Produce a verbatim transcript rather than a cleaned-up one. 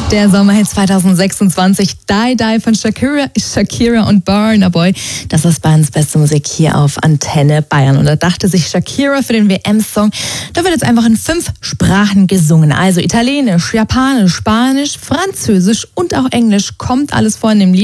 Der Sommerhit zwanzig sechsundzwanzig, Die Die von Shakira, Shakira und Burna Boy. Das ist Bayerns beste Musik hier auf Antenne Bayern. Und da dachte sich Shakira für den W M-Song, da wird jetzt einfach in fünf Sprachen gesungen. Also Italienisch, Japanisch, Spanisch, Französisch und auch Englisch kommt alles vor in dem Lied.